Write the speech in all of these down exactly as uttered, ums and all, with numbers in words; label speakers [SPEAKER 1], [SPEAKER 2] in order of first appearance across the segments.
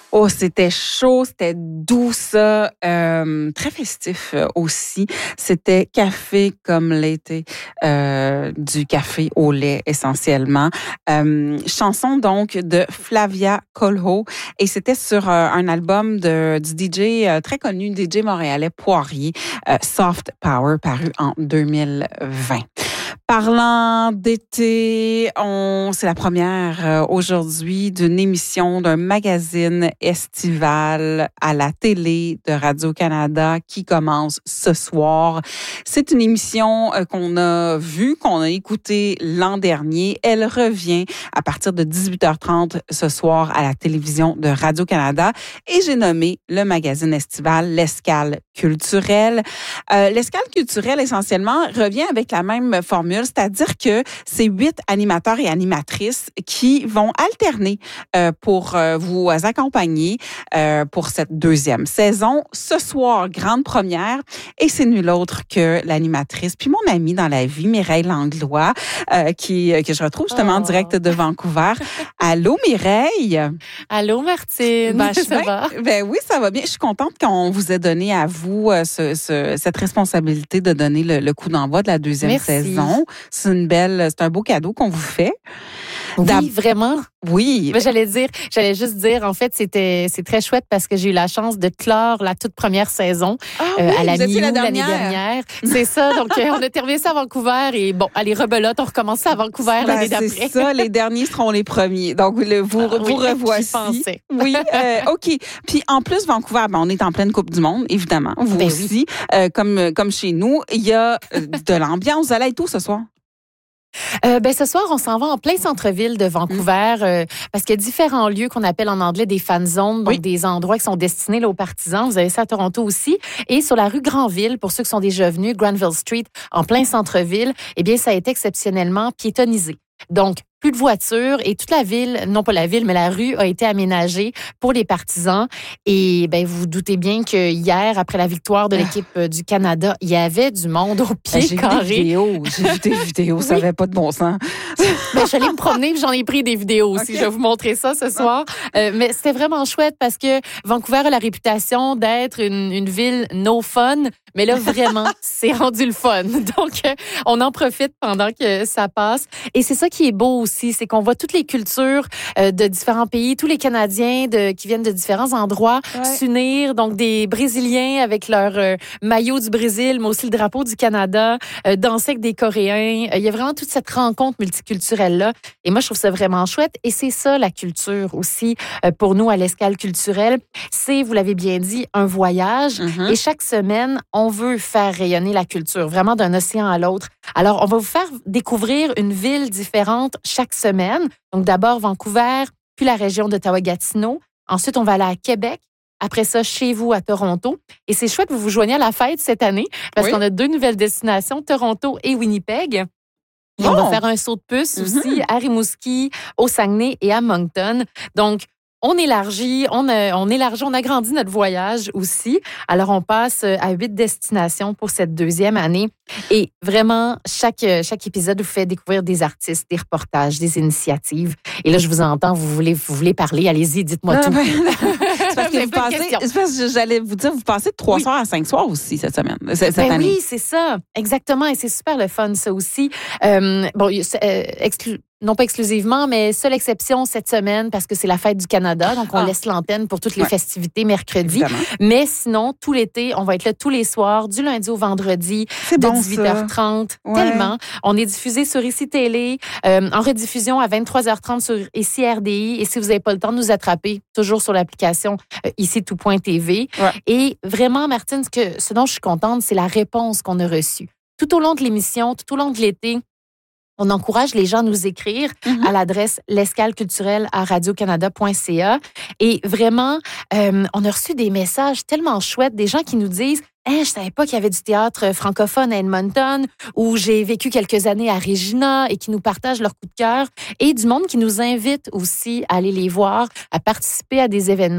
[SPEAKER 1] Oh, c'était chaud, c'était doux, ça. Euh, très festif euh, aussi. C'était café comme l'été, euh, du café au lait essentiellement. Euh, chanson donc de Flavia Kolho et c'était sur euh, un album de, du D J euh, très connu, D J montréalais Poirier, euh, Soft Power, paru en deux mille vingt. Parlant d'été, on c'est la première euh, aujourd'hui d'une émission d'un magazine estival à la télé de Radio-Canada qui commence ce soir. C'est une émission euh, qu'on a vue, qu'on a écoutée l'an dernier. Elle revient à partir de dix-huit heures trente ce soir à la télévision de Radio-Canada et j'ai nommé le magazine estival L'Escale culturelle. Euh, L'Escale culturelle, essentiellement, revient avec la même formule, c'est-à-dire que c'est huit animateurs et animatrices qui vont alterner euh, pour euh, vous accompagner euh, pour cette deuxième saison. Ce soir, grande première, et c'est nul autre que l'animatrice, puis mon amie dans la vie, Mireille Langlois, euh, qui, que je retrouve justement en
[SPEAKER 2] oh.
[SPEAKER 1] direct de Vancouver. Allô, Mireille?
[SPEAKER 2] Allô, Martine?
[SPEAKER 1] Ben,
[SPEAKER 2] ça
[SPEAKER 1] ben,
[SPEAKER 2] va?
[SPEAKER 1] Ben oui, ça va bien. Je suis contente qu'on vous ait donné à vous euh, ce, ce, cette responsabilité de donner le, le coup d'envoi de la deuxième
[SPEAKER 2] Merci.
[SPEAKER 1] saison. C'est une belle, c'est un beau cadeau qu'on vous fait.
[SPEAKER 2] Oui,
[SPEAKER 1] D'ab-
[SPEAKER 2] vraiment.
[SPEAKER 1] Oui.
[SPEAKER 2] Mais j'allais dire, j'allais juste dire, en fait, c'était, c'est très chouette parce que j'ai eu la chance de clore la toute première saison
[SPEAKER 1] Ah
[SPEAKER 2] euh,
[SPEAKER 1] oui,
[SPEAKER 2] à la
[SPEAKER 1] vous étiez
[SPEAKER 2] mi-août
[SPEAKER 1] la
[SPEAKER 2] l'année
[SPEAKER 1] dernière.
[SPEAKER 2] dernière. C'est ça. Donc, euh, on a terminé ça à Vancouver et bon, allez, rebelote, on recommence ça à Vancouver
[SPEAKER 1] Ben,
[SPEAKER 2] l'année d'après.
[SPEAKER 1] c'est ça, les derniers seront les premiers. Donc, le, vous,
[SPEAKER 2] Ah,
[SPEAKER 1] vous
[SPEAKER 2] oui,
[SPEAKER 1] revoici.
[SPEAKER 2] j'y pensais.
[SPEAKER 1] Oui, euh, OK. Puis, en plus, Vancouver, ben, on est en pleine Coupe du Monde, évidemment. Vous
[SPEAKER 2] Ben
[SPEAKER 1] aussi. Euh, comme, comme chez nous, il y a euh, de l'ambiance. Vous allez être où ce soir?
[SPEAKER 2] Euh, ben ce soir, on s'en va en plein centre-ville de Vancouver euh, parce qu'il y a différents lieux qu'on appelle en anglais des fan zones, donc
[SPEAKER 1] Oui.
[SPEAKER 2] des endroits qui sont destinés là, aux partisans. Vous avez ça à Toronto aussi. Et sur la rue Granville, pour ceux qui sont déjà venus, Granville Street, en plein centre-ville, eh bien, ça a été exceptionnellement piétonnisé. Donc, plus de voitures et toute la ville, non pas la ville, mais la rue a été aménagée pour les partisans. Et ben vous vous doutez bien que hier, après la victoire de l'équipe euh, du Canada, il y avait du monde au
[SPEAKER 1] Ben,
[SPEAKER 2] pied
[SPEAKER 1] j'ai vu des
[SPEAKER 2] carré.
[SPEAKER 1] vidéos. J'ai vu des vidéos. Ça
[SPEAKER 2] Oui.
[SPEAKER 1] n'avait pas de bon sens.
[SPEAKER 2] Ben, je suis allée me promener, puis j'en ai pris des vidéos aussi.
[SPEAKER 1] Okay.
[SPEAKER 2] Je vais vous montrer ça ce soir. Euh, mais c'était vraiment chouette parce que Vancouver a la réputation d'être une, une ville no fun. Mais là, vraiment, c'est rendu le fun. Donc, euh, on en profite pendant que ça passe. Et c'est ça qui est beau aussi, c'est qu'on voit toutes les cultures euh, de différents pays, tous les Canadiens de, qui viennent de différents endroits
[SPEAKER 1] Ouais.
[SPEAKER 2] s'unir. Donc, des Brésiliens avec leur euh, maillot du Brésil, mais aussi le drapeau du Canada, euh, danser avec des Coréens. Euh, il y a vraiment toute cette rencontre multiculturelle-là. Et moi, je trouve ça vraiment chouette. Et c'est ça, la culture aussi, euh, pour nous, à l'Escale culturelle. C'est, vous l'avez bien dit, un voyage.
[SPEAKER 1] Mm-hmm.
[SPEAKER 2] Et chaque semaine, on veut faire rayonner la culture, vraiment d'un océan à l'autre. Alors, on va vous faire découvrir une ville différente chaque semaine. Donc, d'abord Vancouver, puis la région d'Ottawa-Gatineau. Ensuite, on va aller à Québec. Après ça, chez vous, à Toronto. Et c'est chouette que vous vous joigniez à la fête cette année parce
[SPEAKER 1] Oui.
[SPEAKER 2] qu'on a deux nouvelles destinations, Toronto et Winnipeg. Et
[SPEAKER 1] Oh.
[SPEAKER 2] on va faire un saut de puce
[SPEAKER 1] Mm-hmm.
[SPEAKER 2] aussi à Rimouski, au Saguenay et à Moncton. Donc, on élargit, on, a, on élargit, on agrandit notre voyage aussi. Alors, on passe à huit destinations pour cette deuxième année. Et vraiment, chaque, chaque épisode vous fait découvrir des artistes, des reportages, des initiatives. Et là, je vous entends, vous voulez, vous voulez parler. Allez-y, dites-moi
[SPEAKER 1] Non,
[SPEAKER 2] tout.
[SPEAKER 1] ben, c'est parce que
[SPEAKER 2] J'ai
[SPEAKER 1] vous
[SPEAKER 2] plein de
[SPEAKER 1] passez,
[SPEAKER 2] questions.
[SPEAKER 1] c'est parce que j'allais vous dire, vous passez de trois
[SPEAKER 2] Oui.
[SPEAKER 1] soirs à cinq soirs aussi cette semaine, cette, cette
[SPEAKER 2] Ben
[SPEAKER 1] année.
[SPEAKER 2] oui, c'est ça. Exactement. Et c'est super le fun, ça aussi. Euh, bon, c'est, euh, exclu- non pas exclusivement, mais seule exception cette semaine parce que c'est la fête du Canada. Donc, on
[SPEAKER 1] Ah.
[SPEAKER 2] laisse l'antenne pour toutes les
[SPEAKER 1] Ouais.
[SPEAKER 2] festivités mercredi.
[SPEAKER 1] Évidemment.
[SPEAKER 2] Mais sinon, tout l'été, on va être là tous les soirs, du lundi au vendredi,
[SPEAKER 1] C'est
[SPEAKER 2] de
[SPEAKER 1] bon,
[SPEAKER 2] dix-huit heures trente.
[SPEAKER 1] Ouais.
[SPEAKER 2] Tellement. On est diffusé sur Ici Télé, euh, en rediffusion à vingt-trois heures trente sur Ici R D I. Et si vous n'avez pas le temps de nous attraper, toujours sur l'application euh, ici tout point T V.
[SPEAKER 1] Ouais.
[SPEAKER 2] Et vraiment, Martine, ce, que, ce dont je suis contente, c'est la réponse qu'on a reçue. Tout au long de l'émission, tout au long de l'été, on encourage les gens à nous écrire
[SPEAKER 1] Mm-hmm.
[SPEAKER 2] à l'adresse l'escaleculturelle à radio canada point c a. Et vraiment, euh, on a reçu des messages tellement chouettes, des gens qui nous disent Hey, je savais pas qu'il y avait du théâtre francophone à Edmonton, ou j'ai vécu quelques années à Regina et qui nous partagent leur coup de cœur, et du monde qui nous invite aussi à aller les voir, à participer à des événements.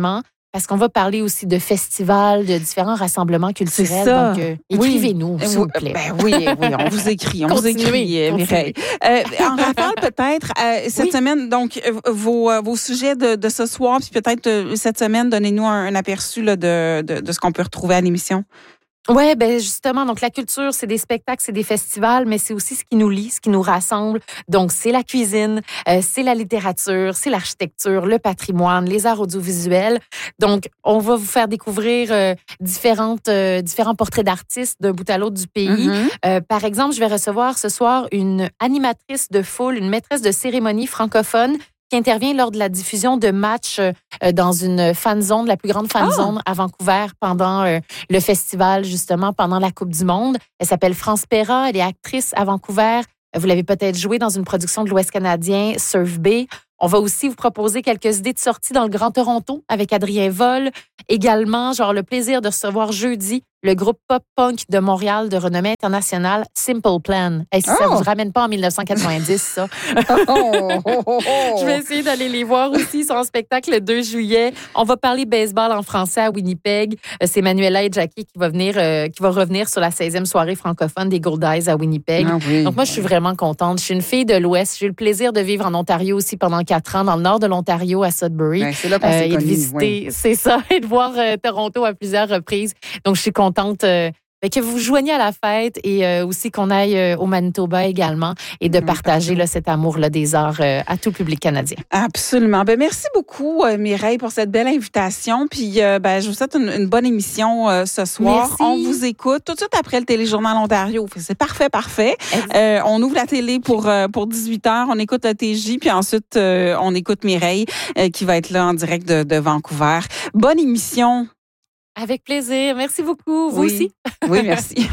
[SPEAKER 2] parce qu'on va parler aussi de festivals, de différents rassemblements culturels.
[SPEAKER 1] C'est ça.
[SPEAKER 2] Donc, euh, écrivez-nous,
[SPEAKER 1] oui.
[SPEAKER 2] s'il vous plaît.
[SPEAKER 1] Ben oui, oui, on vous écrit, on
[SPEAKER 2] Continuez,
[SPEAKER 1] vous écrit, Mireille. Euh, en rafale, peut-être, euh, cette
[SPEAKER 2] Oui.
[SPEAKER 1] semaine, donc, euh, vos, euh, vos sujets de, de ce soir, puis peut-être euh, cette semaine, donnez-nous un, un aperçu là, de, de, de ce qu'on peut retrouver à l'émission.
[SPEAKER 2] Ouais, ben justement, donc la culture, c'est des spectacles, c'est des festivals, mais c'est aussi ce qui nous lie, ce qui nous rassemble. Donc, c'est la cuisine, euh, c'est la littérature, c'est l'architecture, le patrimoine, les arts audiovisuels. Donc, on va vous faire découvrir euh, différentes, euh, différents portraits d'artistes d'un bout à l'autre du pays.
[SPEAKER 1] Mm-hmm.
[SPEAKER 2] Euh, par exemple, je vais recevoir ce soir une animatrice de foule, une maîtresse de cérémonie francophone qui intervient lors de la diffusion de matchs euh, dans une fan zone, la plus grande fan zone oh. à Vancouver pendant euh, le festival, justement, pendant la Coupe du Monde. Elle s'appelle France Perra, elle est actrice à Vancouver. Vous l'avez peut-être joué dans une production de l'Ouest canadien, Surf Bay. On va aussi vous proposer quelques idées de sortie dans le Grand Toronto avec Adrien Vol. Également, genre le plaisir de recevoir jeudi le groupe pop-punk de Montréal de renommée internationale, Simple Plan. Et si oh. ça vous ramène pas en dix-neuf cent quatre-vingt-dix, ça. oh, oh, oh, oh. Je vais essayer d'aller les voir aussi. Ils sont en spectacle le deux juillet. On va parler baseball en français à Winnipeg. C'est Manuela et Jackie qui va venir, euh, qui va revenir sur la seizième soirée francophone des Gold Eyes à Winnipeg. Ah, oui. Donc moi, je suis vraiment contente. Je suis une fille de l'Ouest. J'ai eu le plaisir de vivre en Ontario aussi pendant quatre ans, dans le nord de l'Ontario, à Sudbury.
[SPEAKER 1] Ben, c'est là qu'on euh, s'est
[SPEAKER 2] et de visiter, oui. c'est ça, et de voir euh, Toronto à plusieurs reprises. Donc, je suis contente euh, que vous vous joigniez à la fête et euh, aussi qu'on aille euh, au Manitoba également et de partager là, cet amour-là des arts euh, à tout le public canadien.
[SPEAKER 1] Absolument. Ben, merci beaucoup, euh, Mireille, pour cette belle invitation. Puis, euh, ben, je vous souhaite une, une bonne émission euh, ce soir.
[SPEAKER 2] Merci.
[SPEAKER 1] On vous écoute tout de suite après le Téléjournal Ontario. C'est parfait, parfait. Euh, on ouvre la télé pour, euh, pour dix-huit heures. On écoute le T J, puis ensuite, euh, on écoute Mireille euh, qui va être là en direct de, de Vancouver. Bonne émission.
[SPEAKER 2] Avec plaisir. Merci beaucoup. Vous
[SPEAKER 1] oui.
[SPEAKER 2] aussi.
[SPEAKER 1] Oui, merci.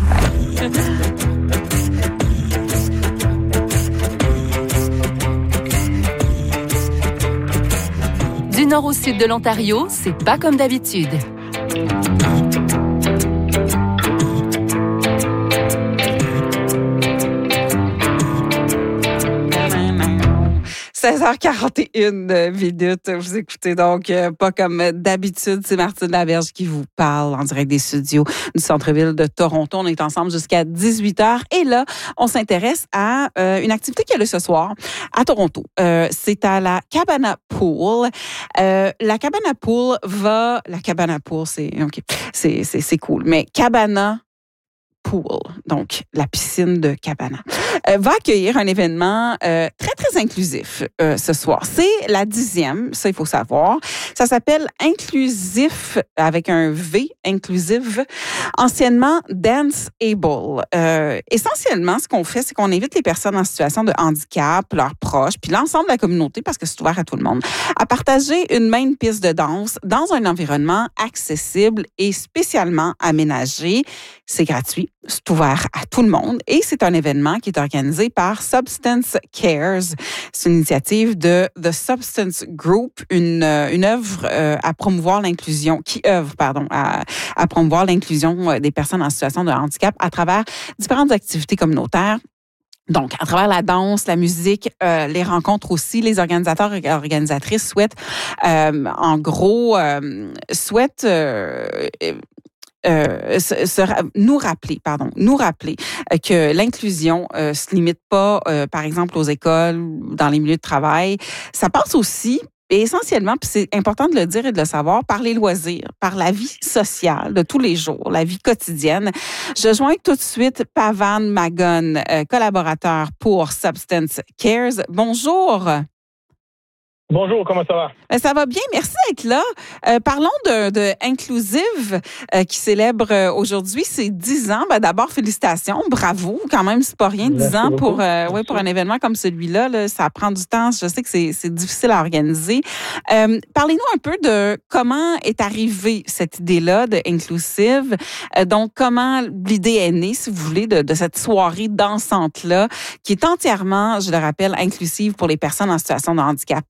[SPEAKER 3] Du nord au sud de l'Ontario, c'est pas comme d'habitude.
[SPEAKER 1] seize heures quarante et une minutes. Vous écoutez donc euh, pas comme d'habitude. C'est Martine Laberge qui vous parle en direct des studios du centre-ville de Toronto. On est ensemble jusqu'à dix-huit heures. Et là, on s'intéresse à euh, une activité qu'il y a lieu ce soir à Toronto. Euh, c'est à la Cabana Pool. Euh, la Cabana Pool va... La Cabana Pool, c'est... OK, c'est, c'est, c'est cool. Mais Cabana Pool, donc la piscine de Cabana, euh, va accueillir un événement euh, très, très inclusif euh, ce soir. C'est la dixième, ça, il faut savoir. Ça s'appelle Inclusif, avec un V, Inclusive, anciennement Dance Able. Euh, essentiellement, ce qu'on fait, c'est qu'on invite les personnes en situation de handicap, leurs proches, puis l'ensemble de la communauté, parce que c'est ouvert à tout le monde, à partager une même piste de danse dans un environnement accessible et spécialement aménagé. C'est gratuit, c'est ouvert à tout le monde et c'est un événement qui est organisé par Substance Cares. C'est une initiative de The Substance Group, une, une œuvre euh, à promouvoir l'inclusion, qui œuvre, pardon, à, à promouvoir l'inclusion des personnes en situation de handicap à travers différentes activités communautaires. Donc, à travers la danse, la musique, euh, les rencontres aussi, les organisateurs et organisatrices souhaitent, euh, en gros, euh, souhaitent... Euh, Euh, se, se, nous rappeler, pardon, nous rappeler euh, que l'inclusion euh, se limite pas, euh, par exemple, aux écoles, dans les milieux de travail. Ça passe aussi, et essentiellement, puis c'est important de le dire et de le savoir, par les loisirs, par la vie sociale de tous les jours, la vie quotidienne. Je joins tout de suite Pavan Magon, euh, collaborateur pour Substance Cares. Bonjour.
[SPEAKER 4] Bonjour, comment ça va?
[SPEAKER 1] Ça va bien, merci d'être là. Euh, parlons de, de Inclusive euh, qui célèbre euh, aujourd'hui ses dix ans. Ben, d'abord, félicitations, bravo, quand même, c'est pas rien, dix ans pour, euh, ouais, pour un événement comme celui-là. Là, ça prend du temps, je sais que c'est, c'est difficile à organiser. Euh, parlez-nous un peu de comment est arrivée cette idée-là de Inclusive. Euh, donc, comment l'idée est née, si vous voulez, de, de cette soirée dansante-là qui est entièrement, je le rappelle, inclusive pour les personnes en situation de handicap.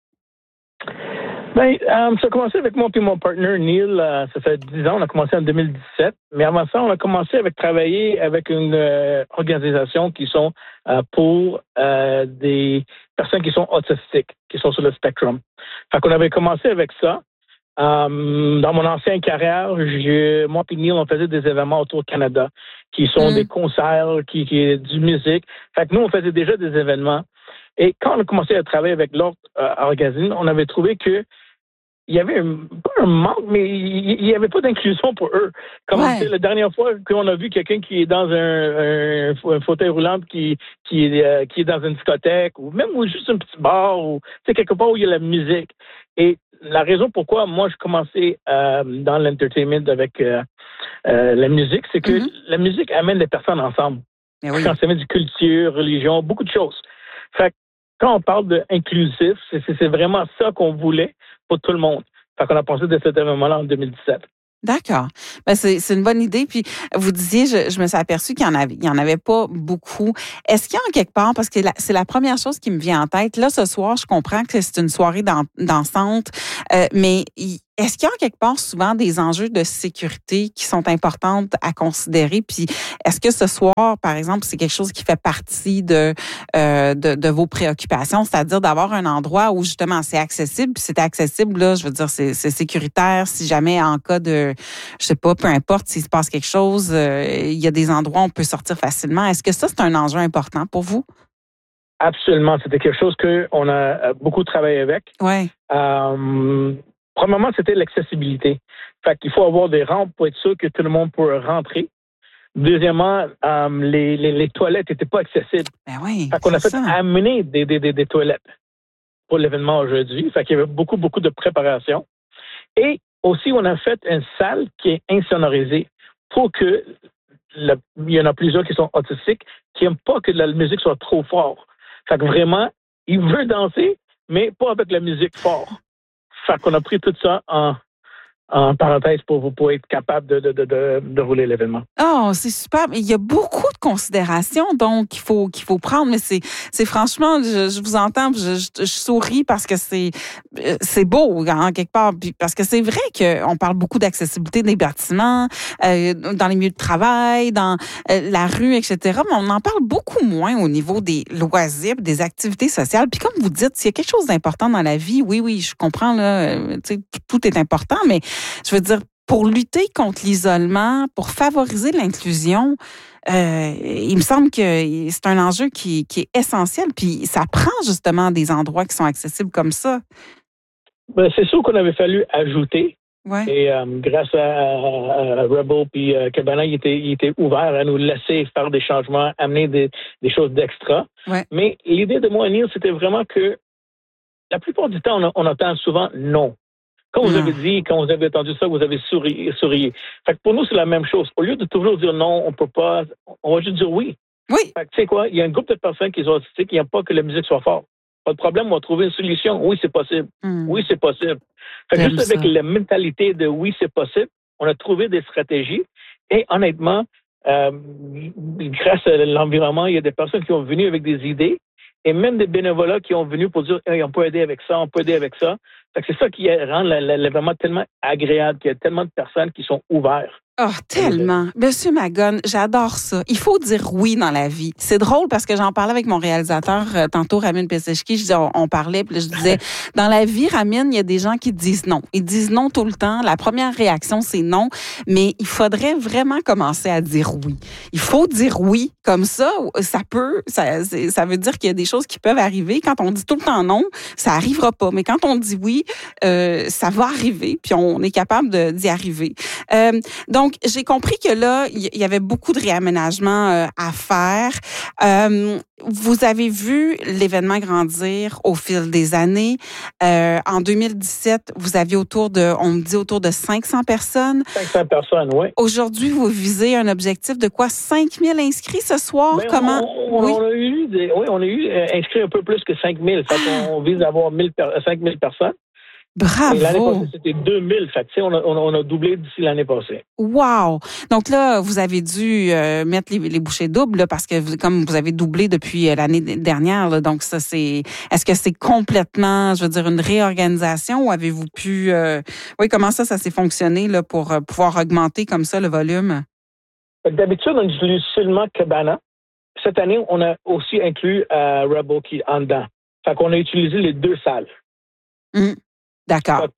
[SPEAKER 4] Ben, euh, ça a commencé avec moi et mon partner Neil, euh, ça fait dix ans, on a commencé en deux mille dix-sept. Mais avant ça, on a commencé avec travailler avec une euh, organisation qui sont euh, pour euh, des personnes qui sont autistiques, qui sont sur le spectrum. Fait qu'on avait commencé avec ça. Euh, dans mon ancienne carrière, je, moi et Neil, on faisait des événements autour du Canada, qui sont mm. des concerts, qui, qui est du musique. Fait que nous, on faisait déjà des événements. Et quand on a commencé à travailler avec l'autre euh, organisme, on avait trouvé que il y avait un, pas un manque, mais il n'y avait pas d'inclusion pour eux. Comme ouais. la dernière fois qu'on a vu quelqu'un qui est dans un, un, un fauteuil roulant qui, qui, est, euh, qui est dans une discothèque, ou même ou juste un petit bar, ou quelque part où il y a la musique. Et la raison pourquoi moi je commençais euh, dans l'entertainment avec euh, euh, la musique, c'est que mm-hmm. la musique amène les personnes ensemble. Oui. Quand ça met du culture, religion, beaucoup de choses. Fait que quand on parle d'inclusif, c'est, c'est vraiment ça qu'on voulait pour tout le monde. Fait qu'on a pensé de cet événement-là en deux mille dix-sept.
[SPEAKER 1] D'accord. Ben c'est, c'est une bonne idée. Puis, vous disiez, je, je me suis aperçue qu'il y en avait, il y en avait pas beaucoup. Est-ce qu'il y a en quelque part, parce que la, c'est la première chose qui me vient en tête. Là, ce soir, je comprends que c'est une soirée dans, dansante, euh, mais il, est-ce qu'il y a en quelque part souvent des enjeux de sécurité qui sont importants à considérer? Puis, est-ce que ce soir, par exemple, c'est quelque chose qui fait partie de, euh, de, de vos préoccupations, c'est-à-dire d'avoir un endroit où justement c'est accessible, puis c'est accessible, là, je veux dire, c'est, c'est sécuritaire si jamais en cas de, je sais pas, peu importe s'il se passe quelque chose, euh, il y a des endroits où on peut sortir facilement. Est-ce que ça, c'est un enjeu important pour vous?
[SPEAKER 4] Absolument. C'était quelque chose qu'on a beaucoup travaillé avec.
[SPEAKER 1] Oui.
[SPEAKER 4] Euh, Premièrement, c'était l'accessibilité. Fait qu'il faut avoir des rampes pour être sûr que tout le monde peut rentrer. Deuxièmement, euh, les, les, les toilettes n'étaient pas accessibles.
[SPEAKER 1] Ben oui,
[SPEAKER 4] fait qu'on a fait
[SPEAKER 1] ça.
[SPEAKER 4] amener des, des, des, des toilettes pour l'événement aujourd'hui. Fait qu'il y avait beaucoup, beaucoup de préparation. Et aussi, on a fait une salle qui est insonorisée pour que la, il y en a plusieurs qui sont autistiques qui n'aiment pas que la musique soit trop forte. Fait que vraiment, ils veulent danser, mais pas avec la musique forte. Fait qu'on a pris tout ça en, en parenthèse pour vous pour être capable de, de, de, de, de rouler l'événement.
[SPEAKER 1] Oh, c'est super. Mais il y a beaucoup de considérations donc qu'il faut qu'il faut prendre. Mais c'est c'est franchement, je, je vous entends, je, je, je souris parce que c'est c'est beau en quelque part, puis parce que c'est vrai qu'on parle beaucoup d'accessibilité des bâtiments, euh, dans les milieux de travail, dans euh, la rue, et cetera. Mais on en parle beaucoup moins au niveau des loisirs, des activités sociales. Puis comme vous dites, s'il y a quelque chose d'important dans la vie, oui, oui, je comprends là, tu sais, tout est important, mais je veux dire, pour lutter contre l'isolement, pour favoriser l'inclusion, euh, il me semble que c'est un enjeu qui, qui est essentiel. Puis ça prend justement des endroits qui sont accessibles comme ça.
[SPEAKER 4] Ben, c'est sûr qu'on avait fallu ajouter.
[SPEAKER 1] Ouais.
[SPEAKER 4] Et euh, grâce à, à, à Rebel puis euh, Cabana, il était, il était ouvert à nous laisser faire des changements, amener des, des choses d'extra.
[SPEAKER 1] Ouais.
[SPEAKER 4] Mais l'idée de moi et Neil, c'était vraiment que la plupart du temps, on, on entend souvent non. Quand vous non. avez dit, quand vous avez entendu ça, vous avez souri, sourié. Fait que pour nous, c'est la même chose. Au lieu de toujours dire non, on peut pas, on va juste dire oui.
[SPEAKER 1] Oui.
[SPEAKER 4] Fait que tu sais quoi, il y a un groupe de personnes qui sont autistiques qui n'aiment pas que la musique soit forte. Pas de problème, on va trouver une solution. Oui, c'est possible. Mm. Oui, c'est possible. Fait que juste avec ça. La mentalité de oui, c'est possible, on a trouvé des stratégies. Et honnêtement, euh, grâce à l'environnement, il y a des personnes qui ont venu avec des idées. Et même des bénévolats qui ont venu pour dire hey, on peut aider avec ça, on peut aider avec ça. Fait que c'est ça qui rend l'événement tellement agréable, qu'il y a tellement de personnes qui sont ouvertes.
[SPEAKER 1] Oh, tellement. Monsieur Magone, j'adore ça. Il faut dire oui dans la vie. C'est drôle parce que j'en parlais avec mon réalisateur euh, tantôt, Ramin Peseshki. Je disais, on, on parlait, puis je disais, dans la vie, Ramin, il y a des gens qui disent non. Ils disent non tout le temps. La première réaction, c'est non. Mais il faudrait vraiment commencer à dire oui. Il faut dire oui. Comme ça, ça peut, ça, ça veut dire qu'il y a des choses qui peuvent arriver. Quand on dit tout le temps non, ça arrivera pas. Mais quand on dit oui, euh, ça va arriver. Puis on est capable de, d'y arriver. Euh, donc, Donc, j'ai compris que là, il y avait beaucoup de réaménagements euh, à faire. Euh, vous avez vu l'événement grandir au fil des années. Euh, en deux mille dix-sept, vous aviez autour de, on me dit autour de cinq cents personnes.
[SPEAKER 4] cinq cents personnes, oui.
[SPEAKER 1] Aujourd'hui, vous visez un objectif de quoi? cinq mille inscrits ce soir?
[SPEAKER 4] Ben,
[SPEAKER 1] Comment?
[SPEAKER 4] On, on, oui? on a eu des, oui, on a eu euh, inscrit un peu plus que cinq mille. Fait qu'on vise à avoir cinq mille personnes.
[SPEAKER 1] Bravo!
[SPEAKER 4] Et l'année passée, c'était deux mille. Fait que, on, a, on a doublé d'ici l'année passée.
[SPEAKER 1] Wow! Donc là, vous avez dû euh, mettre les, les bouchées doubles là, parce que vous, comme vous avez doublé depuis euh, l'année dernière, là, donc ça, c'est... Est-ce que c'est complètement, je veux dire, une réorganisation ou avez-vous pu... Euh, oui, comment ça, ça s'est fonctionné là, pour euh, pouvoir augmenter comme ça le volume?
[SPEAKER 4] D'habitude, on utilise seulement Cabana. Cette année, on a aussi inclus euh, Rebel qui est en dedans. Fait qu'on a utilisé les deux salles.
[SPEAKER 1] Mmh. D'accord.
[SPEAKER 4] Pour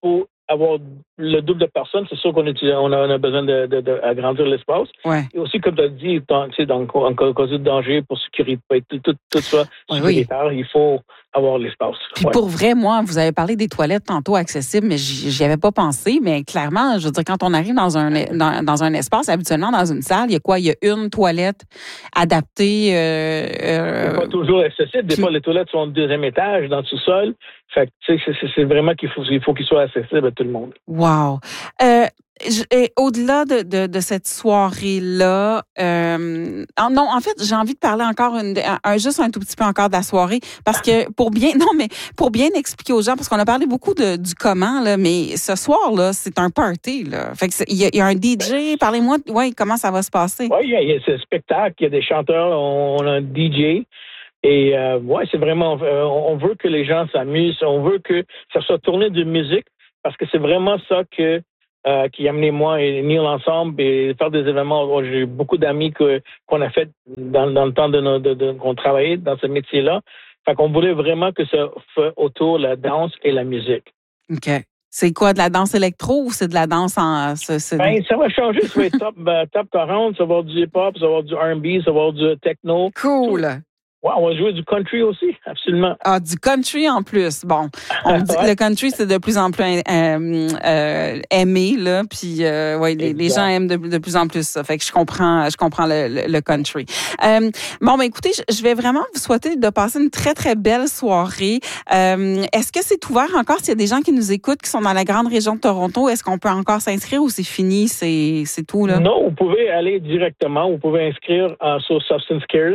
[SPEAKER 4] avoir le double de personnes, c'est sûr qu'on utilise, on a, on a besoin de, de, de agrandir l'espace.
[SPEAKER 1] Ouais. Et
[SPEAKER 4] aussi, comme tu as dit, dans, dans, en cas de danger, pour sécurité, tout, tout, tout ça,
[SPEAKER 1] ouais,
[SPEAKER 4] sécuritaire,
[SPEAKER 1] oui.
[SPEAKER 4] il faut avoir l'espace.
[SPEAKER 1] Puis
[SPEAKER 4] ouais.
[SPEAKER 1] pour vrai, moi, vous avez parlé des toilettes tantôt accessibles, mais j'y avais pas pensé. Mais clairement, je veux dire, quand on arrive dans un dans, dans un espace, habituellement dans une salle, il y a quoi? Il y a une toilette adaptée. Euh, euh,
[SPEAKER 4] c'est pas toujours accessible. Des puis... fois, les toilettes sont au deuxième étage, dans le sous-sol. Fait que, tu sais, c'est vraiment qu'il faut, il faut qu'ils soient accessibles à tout le monde.
[SPEAKER 1] Wow. Euh, Et au-delà de, de, de cette soirée-là, euh, non, en fait, j'ai envie de parler encore une, un, juste un tout petit peu encore de la soirée, parce que pour bien, non, mais pour bien expliquer aux gens, parce qu'on a parlé beaucoup de, du comment, là, mais ce soir-là, c'est un party, là. Fait que il y, y a un D J, parlez-moi, ouais, comment ça va se passer?
[SPEAKER 4] Oui, il y a ce spectacle, il y a des chanteurs, on a un D J. Et euh, ouais, c'est vraiment, euh, on veut que les gens s'amusent, on veut que ça soit tourné de musique, parce que c'est vraiment ça que Euh, qui a amené moi et Neil ensemble et faire des événements. Oh, j'ai beaucoup d'amis que, qu'on a fait dans, dans le temps de, nos, de, de qu'on travaillait dans ce métier-là. Fait qu'on voulait vraiment que ça fait autour la danse et la musique.
[SPEAKER 1] OK. C'est quoi, de la danse électro ou c'est de la danse en... C'est, c'est...
[SPEAKER 4] Ben, ça va changer. Ça va être top, ben, top quarante, ça va avoir du hip-hop, ça va avoir du R and B, ça va avoir du techno.
[SPEAKER 1] Cool.
[SPEAKER 4] Tout. Ouais, on va jouer du country aussi, absolument.
[SPEAKER 1] Ah, du country en plus. Bon, on dit que le country, c'est de plus en plus euh, euh, aimé, là, puis euh, ouais, les, les gens aiment de, de plus en plus ça. Fait que je comprends, je comprends le, le, le country. Euh, bon, ben écoutez, je, je vais vraiment vous souhaiter de passer une très, très belle soirée. Euh, est-ce que c'est ouvert encore s'il y a des gens qui nous écoutent, qui sont dans la grande région de Toronto? Est-ce qu'on peut encore s'inscrire ou c'est fini, c'est, c'est tout, là?
[SPEAKER 4] Non, vous pouvez aller directement. Vous pouvez inscrire euh, sur Substance Care.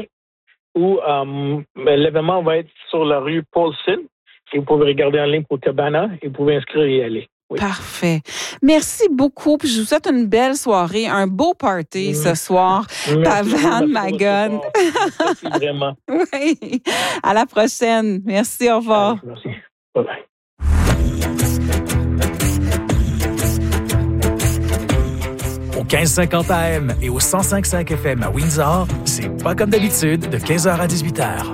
[SPEAKER 4] Où euh, l'événement va être sur la rue Paulson. Et vous pouvez regarder en ligne pour Cabana et vous pouvez inscrire et y aller. Oui.
[SPEAKER 1] Parfait. Merci beaucoup. Puis je vous souhaite une belle soirée, un beau party mmh. ce soir. Pavan Magon.
[SPEAKER 4] Merci vraiment.
[SPEAKER 1] Oui. À la prochaine. Merci. Au revoir.
[SPEAKER 4] Merci. Bye bye.
[SPEAKER 5] Au quinze cinquante A M et au cent cinq virgule cinq F M à Windsor, c'est Pas comme d'habitude de quinze heures à dix-huit heures.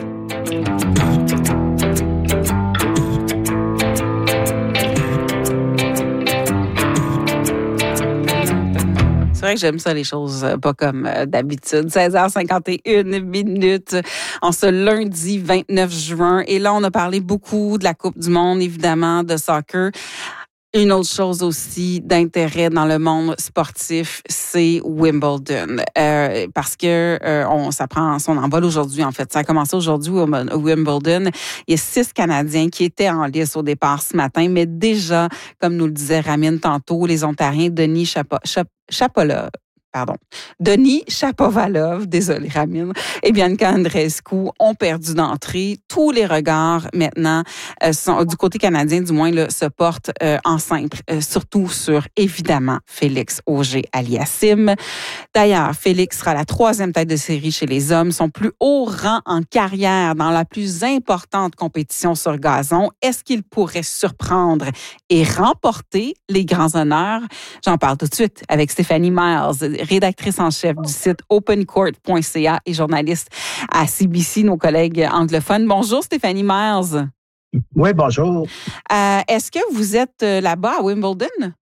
[SPEAKER 1] C'est vrai que j'aime ça, les choses pas comme d'habitude. seize heures cinquante et une minutes en ce lundi vingt-neuf juin. Et là, on a parlé beaucoup de la Coupe du monde, évidemment, de soccer. Une autre chose aussi d'intérêt dans le monde sportif, c'est Wimbledon, euh, parce que euh, on ça prend son envol aujourd'hui. En fait, ça a commencé aujourd'hui au Wimbledon. Il y a six Canadiens qui étaient en lice au départ ce matin, mais déjà, comme nous le disait Ramine tantôt, les Ontariens Denis Chapo, Chap, Chapolov. Pardon. Denis Chapovalov, désolé Ramine, et Bianca Andreescu ont perdu d'entrée. Tous les regards maintenant, euh, sont, du côté canadien du moins, là, se portent euh, en simple, euh, surtout sur, évidemment, Félix Auger-Aliassime. D'ailleurs, Félix sera la troisième tête de série chez les hommes, son plus haut rang en carrière dans la plus importante compétition sur gazon. Est-ce qu'il pourrait surprendre et remporter les grands honneurs? J'en parle tout de suite avec Stéphanie Miles, rédactrice en chef du site open court point c a et journaliste à C B C, nos collègues anglophones. Bonjour Stéphanie Miles.
[SPEAKER 6] Oui, bonjour.
[SPEAKER 1] Euh, est-ce que vous êtes là-bas à Wimbledon?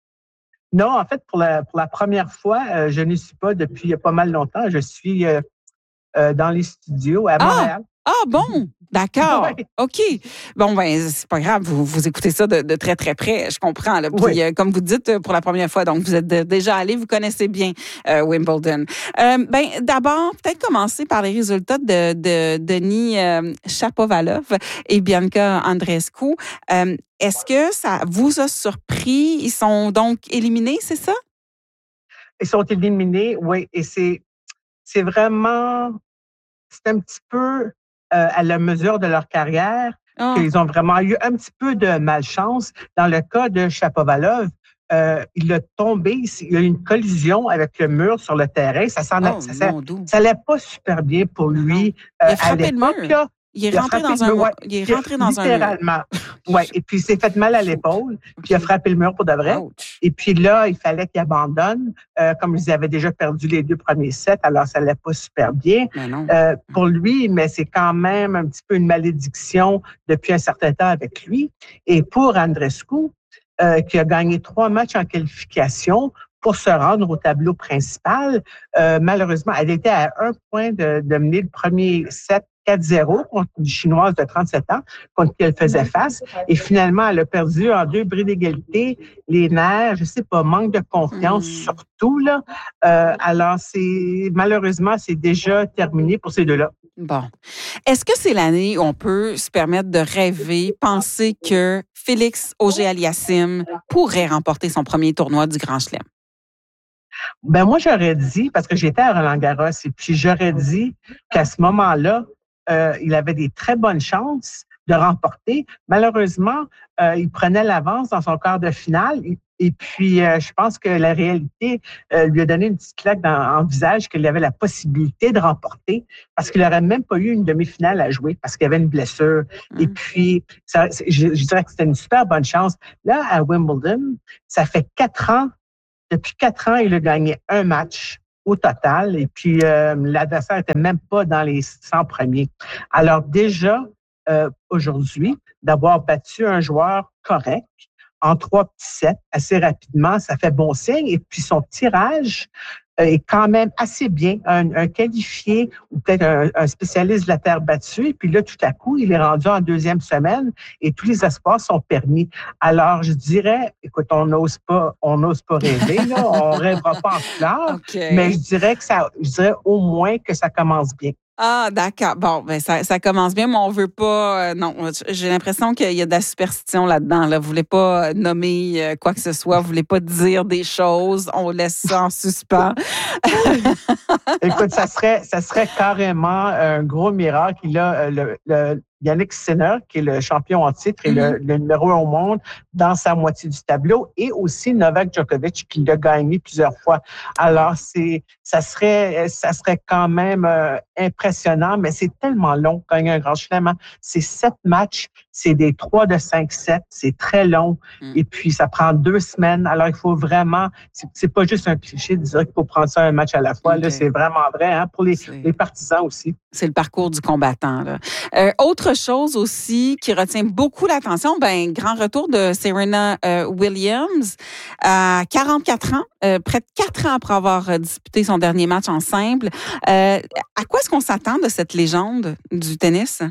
[SPEAKER 6] Non, en fait, pour la, pour la première fois, euh, je n'y suis pas depuis pas mal longtemps. Je suis euh, euh, dans les studios à Montréal.
[SPEAKER 1] Ah, ah bon, d'accord. Ouais. OK. Bon, ben, c'est pas grave, vous, vous écoutez ça de, de très, très près, je comprends. Là. Puis, oui. euh, comme vous dites, pour la première fois, donc vous êtes de, déjà allé, vous connaissez bien euh, Wimbledon. Euh, ben, d'abord, peut-être commencer par les résultats de, de Denis euh, Chapovalov et Bianca Andreescu. Euh, est-ce que ça vous a surpris? Ils sont donc éliminés, c'est ça?
[SPEAKER 6] Ils sont éliminés, oui. Et c'est, c'est vraiment... C'est un petit peu... Euh, à la mesure de leur carrière, oh. qu'ils ont vraiment eu un petit peu de malchance. Dans le cas de Chapovalov, euh, il a tombé, il a eu une collision avec le mur sur le terrain. Ça s'en a, oh, ça, ça, ça allait pas super bien pour lui euh, à l'époque. Là,
[SPEAKER 1] il est rentré dans un
[SPEAKER 6] ouais,
[SPEAKER 1] il est rentré dans
[SPEAKER 6] littéralement.
[SPEAKER 1] un
[SPEAKER 6] Ouais, et puis il s'est fait mal à l'épaule, puis il a frappé le mur pour de vrai. Ouch. Et puis là, il fallait qu'il abandonne, euh, comme ils avaient déjà perdu les deux premiers sets, alors ça allait pas super bien euh, pour lui, mais c'est quand même un petit peu une malédiction depuis un certain temps avec lui. Et pour Andreescu, euh, qui a gagné trois matchs en qualification pour se rendre au tableau principal. Euh, malheureusement, elle était à un point de, de mener le premier set quatre zéro contre une Chinoise de trente-sept ans, contre qui elle faisait face. Et finalement, elle a perdu en deux bris d'égalité. Les nerfs, je sais pas, manque de confiance mmh. surtout, là. Euh, alors, c'est malheureusement, c'est déjà terminé pour ces deux-là.
[SPEAKER 1] Bon. Est-ce que c'est l'année où on peut se permettre de rêver, penser que Félix Auger-Aliassime pourrait remporter son premier tournoi du Grand Chelem?
[SPEAKER 6] Ben moi, j'aurais dit, parce que j'étais à Roland-Garros, et puis j'aurais dit qu'à ce moment-là, euh, il avait des très bonnes chances de remporter. Malheureusement, euh, il prenait l'avance dans son quart de finale. Et, et puis, euh, je pense que la réalité euh, lui a donné une petite claque dans, en visage qu'il avait la possibilité de remporter parce qu'il n'aurait même pas eu une demi-finale à jouer parce qu'il avait une blessure. Mmh. Et puis, ça, je, je dirais que c'était une super bonne chance. Là, à Wimbledon, ça fait quatre ans. Depuis quatre ans, il a gagné un match au total. Et puis, euh, l'adversaire n'était même pas dans les cent premiers. Alors déjà, euh, aujourd'hui, d'avoir battu un joueur correct en trois petits sets assez rapidement, ça fait bon signe. Et puis, son tirage est quand même assez bien. Un, un qualifié ou peut-être un, un spécialiste de la terre battue. Et puis là, tout à coup, il est rendu en deuxième semaine et tous les espoirs sont permis. Alors, je dirais, écoute, on n'ose pas, on n'ose pas rêver, là. On rêvera pas en fleurs. Okay. Mais je dirais que ça, je dirais au moins que ça commence bien.
[SPEAKER 1] Ah, d'accord. Bon, ben ça, ça commence bien, mais on veut pas... Euh, non, j'ai l'impression qu'il y a de la superstition là-dedans. Là. Vous voulez pas nommer euh, quoi que ce soit, vous voulez pas dire des choses, on laisse ça en suspens.
[SPEAKER 6] Écoute, ça serait, ça serait carrément un gros miracle. Il a le, le Yannick Sinner, qui est le champion en titre et mm-hmm. le, le numéro un au monde, dans sa moitié du tableau, et aussi Novak Djokovic, qui l'a gagné plusieurs fois. Alors, c'est, ça serait, ça serait quand même euh, impressionnant, mais c'est tellement long, gagner un grand chelem. C'est sept matchs, c'est des trois de cinq sets, c'est très long, mm. et puis ça prend deux semaines. Alors, il faut vraiment, c'est, c'est pas juste un cliché de dire qu'il faut prendre ça un match à la fois. Okay. Là, c'est vraiment vrai, hein, pour les, les partisans aussi.
[SPEAKER 1] C'est le parcours du combattant, là. Euh, autre chose aussi qui retient beaucoup l'attention, ben grand retour de Serena euh, Williams à quarante-quatre ans, euh, près de quatre ans après avoir disputé son dernier match en simple. Euh, à quoi est-ce qu'on s'attend de cette légende du tennis?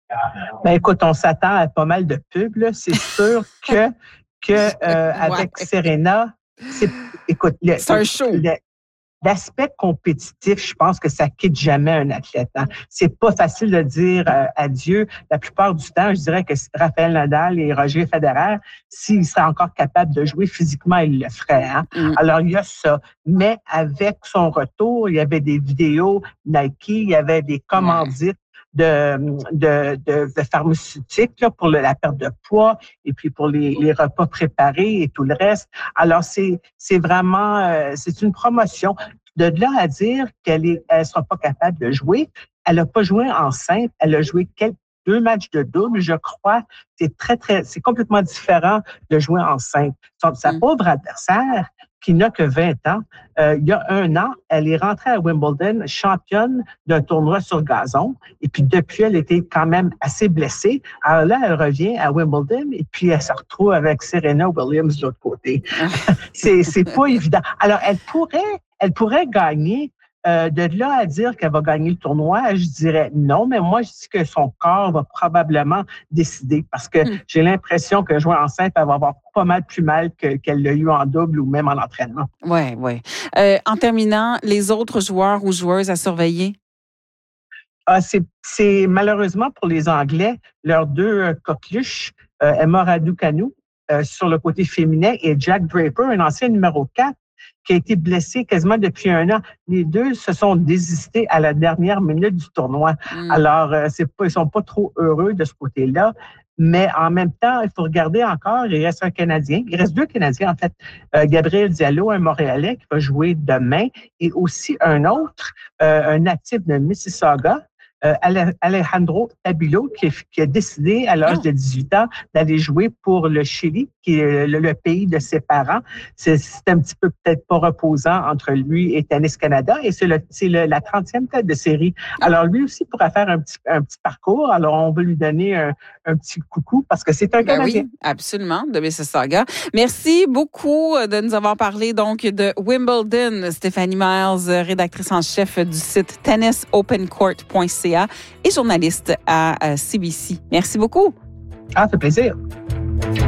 [SPEAKER 6] Ben écoute, on s'attend à pas mal de pubs, là. C'est sûr que que euh, avec ouais. Serena, c'est écoute, le,
[SPEAKER 1] c'est un show.
[SPEAKER 6] Le, L'aspect compétitif, je pense que ça quitte jamais un athlète. Hein. C'est pas facile de dire euh, adieu. La plupart du temps, je dirais que Rafael Nadal et Roger Federer, s'ils seraient encore capables de jouer physiquement, ils le feraient. Hein. Mm. Alors, il y a ça. Mais avec son retour, il y avait des vidéos Nike, il y avait des commandites de, de, de, de pharmaceutiques là, pour le, la perte de poids et puis pour les, les repas préparés et tout le reste. Alors, c'est, c'est vraiment, euh, c'est une promotion. De là à dire qu'elle est, elle sera pas capable de jouer, elle a pas joué en simple, elle a joué quelques deux matchs de double, je crois. C'est très, très, c'est complètement différent de jouer en simple. Son, sa mm. pauvre adversaire, qui n'a que vingt ans, euh, il y a un an, elle est rentrée à Wimbledon championne d'un tournoi sur gazon. Et puis depuis, elle était quand même assez blessée. Alors là, elle revient à Wimbledon et puis elle se retrouve avec Serena Williams de l'autre côté. c'est, c'est pas évident. Alors, elle pourrait, elle pourrait gagner. Euh, de là à dire qu'elle va gagner le tournoi, je dirais non, mais moi, je dis que son corps va probablement décider parce que mm. j'ai l'impression que jouer en simple, elle va avoir pas mal plus mal que, qu'elle l'a eu en double ou même en entraînement.
[SPEAKER 1] Oui, oui. Euh, en terminant, les autres joueurs ou joueuses à surveiller?
[SPEAKER 6] Ah, c'est, c'est malheureusement pour les Anglais, leurs deux euh, coqueluches, euh, Emma Raducanu euh, sur le côté féminin et Jack Draper, un ancien numéro quatre, qui a été blessé quasiment depuis un an. Les deux se sont désistés à la dernière minute du tournoi. Mm. Alors, euh, c'est pas, ils sont pas trop heureux de ce côté-là. Mais en même temps, il faut regarder encore, il reste un Canadien. Il reste deux Canadiens, en fait. Euh, Gabriel Diallo, un Montréalais qui va jouer demain, et aussi un autre, euh, un natif de Mississauga, Euh, Alejandro Tabilo, qui, qui a décidé à l'âge de dix-huit ans d'aller jouer pour le Chili, qui est le, le pays de ses parents. C'est, c'est un petit peu peut-être pas reposant entre lui et Tennis Canada, et c'est, le, c'est le, la trentième tête de série. Alors lui aussi pourra faire un petit, un petit parcours. Alors on veut lui donner un, un petit coucou parce que c'est un
[SPEAKER 1] ben
[SPEAKER 6] Canadien.
[SPEAKER 1] Oui, absolument, de Mississauga. Merci beaucoup de nous avoir parlé donc de Wimbledon. Stéphanie Miles, rédactrice en chef du site tennis open court point c a et journaliste à C B C. Merci beaucoup.
[SPEAKER 6] Ah, ça fait plaisir.